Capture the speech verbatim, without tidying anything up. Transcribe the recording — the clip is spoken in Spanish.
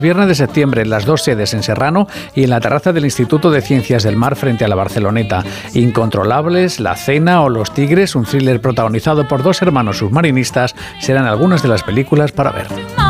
Viernes de septiembre en las dos sedes en Serrano y en la terraza del Instituto de Ciencias del Mar frente a la Barceloneta. Incontrolables, La Cena o Los Tigres, un thriller protagonizado por dos hermanos submarinistas, serán algunas de las películas para ver.